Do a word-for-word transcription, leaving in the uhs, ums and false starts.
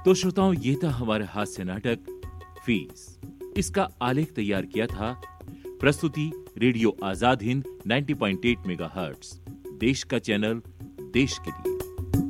तो श्रोताओं, ये था हमारा हास्य नाटक फीस। इसका आलेख तैयार किया था प्रस्तुति रेडियो आजाद हिंद नब्बे पॉइंट आठ मेगाहर्ट्ज, देश का चैनल, देश के लिए।